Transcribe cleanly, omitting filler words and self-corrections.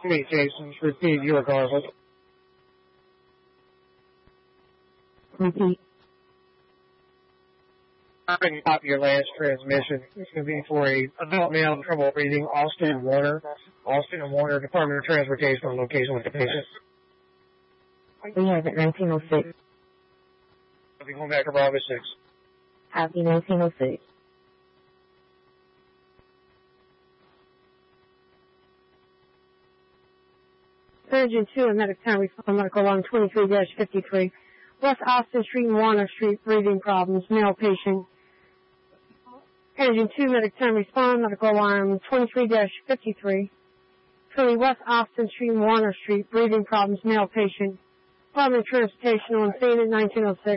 Communications, repeat, you are garbled. Repeat. I couldn't copy your last transmission. It's going to be for a adult male in trouble breathing, Austin Warner, Department of Transportation on location with the patient. We have it 1906. I'll be going back to Bravo 6. Copy 1906. Surgeon 2 and medic 10 respond medical line 23-53. West Austin Street and Warner Street, breathing problems, male patient. Engine 2, medic 10 respond medical line 23-53. Philly West Austin Street and Warner Street, breathing problems, male patient. Department of Transportation on scene at 1906.